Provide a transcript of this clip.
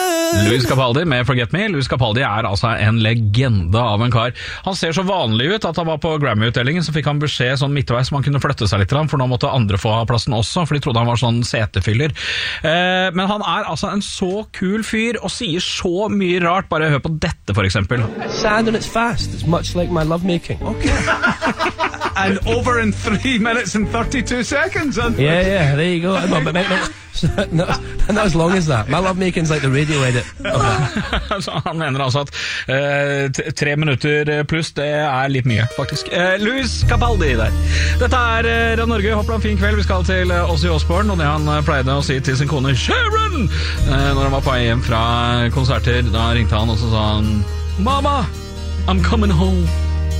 Louis Capaldi med Forget Me. Louis Capaldi altså en legende av en kar. Han ser så vanlig ut at han var på Grammy-utdelingen, så fikk han beskjed sånn midtveis som han kunne flytte seg litt, for nå måtte andre få ha plassen også, for de trodde han var sånn setefyller. Men han altså en så kul fyr, og sier så mye rart. Bare hør på dette for eksempel. It's sad and it's fast. It's much like my lovemaking. Okay. And over in 3 minutes and 32 seconds. Yeah, there you go. Not as long as that. My lovemaking's like the radio edit. Så han mener altså at 3 minutter pluss, det litt mye, faktisk. Louis Capaldi der. Dette Radio Norge. Håper du har en fin kveld. Vi skal til Ozzy Osbourne, og det han pleide å si til sin kone Sharon når han var på vei hjem fra konserter. Da ringte han, og så sa han Mama, I'm coming home.